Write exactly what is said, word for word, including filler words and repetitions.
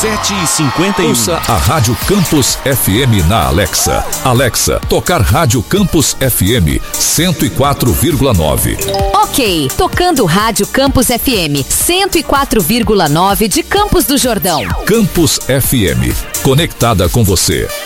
sete e cinquenta e um. Ouça a Rádio Campus F M na Alexa. Alexa, tocar Rádio Campus F M cento e quatro vírgula nove. Ok, tocando Rádio Campus F M cento e quatro vírgula nove de Campos do Jordão. Campus F M, conectada com você.